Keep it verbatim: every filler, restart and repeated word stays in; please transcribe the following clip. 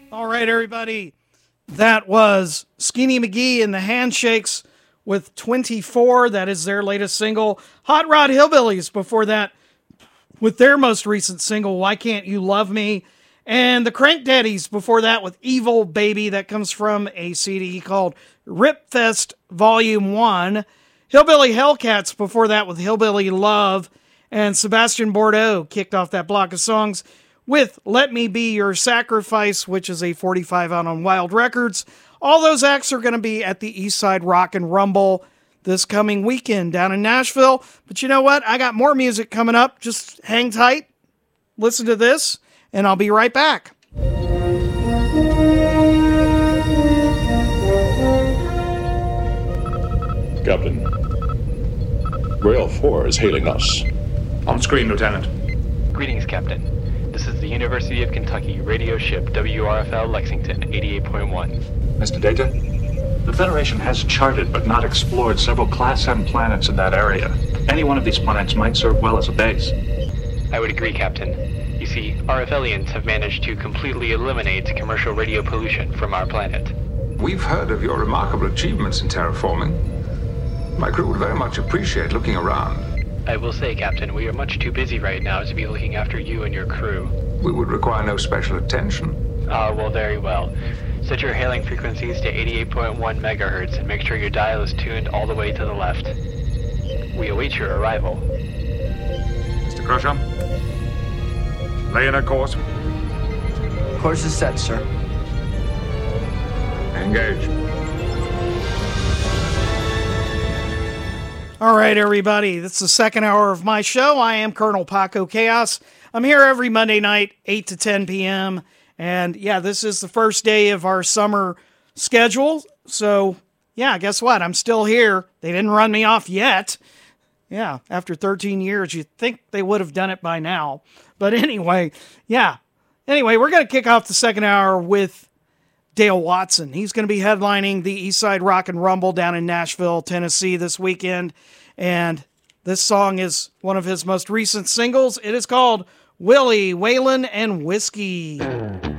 All right, everybody. That was Skinny McGee and the Handshakes with twenty-four. That is their latest single. Hot Rod Hillbillies before that with their most recent single, Why Can't You Love Me? And the Crank Daddies before that with Evil Baby. That comes from a C D called Rip Fest Volume one. Hillbilly Hellcats before that with Hillbilly Love. And Sebastian Bordeaux kicked off that block of songs with Let Me Be Your Sacrifice, which is a forty-five out on Wild Records. All those acts are going to be at the Eastside Rock and Rumble this coming weekend down in Nashville. But you know what? I got more music coming up. Just hang tight, listen to this, and I'll be right back. Captain, Rail four is hailing us. On screen, Lieutenant. Greetings, Captain. This is the University of Kentucky radio ship W R F L Lexington eighty-eight point one. Mister Data, the Federation has charted but not explored several Class M planets in that area. Any one of these planets might serve well as a base. I would agree, Captain. You see, RFLians have managed to completely eliminate commercial radio pollution from our planet. We've heard of your remarkable achievements in terraforming. My crew would very much appreciate looking around. I will say, Captain, we are much too busy right now to be looking after you and your crew. We would require no special attention. Ah, well, very well. Set your hailing frequencies to eighty-eight point one megahertz and make sure your dial is tuned all the way to the left. We await your arrival. Mister Crusher, lay in a course. Course is set, sir. Engage. All right, everybody, this is the second hour of my show. I am Colonel Paco Chaos. I'm here every Monday night, eight to ten p.m. And yeah, this is the first day of our summer schedule. So yeah, guess what? I'm still here. They didn't run me off yet. Yeah, after thirteen years, you'd think they would have done it by now. But anyway, yeah. Anyway, we're going to kick off the second hour with Dale Watson. He's going to be headlining the Eastside Rock and Rumble down in Nashville, Tennessee this weekend. And this song is one of his most recent singles. It is called Willie, Waylon, and Whiskey.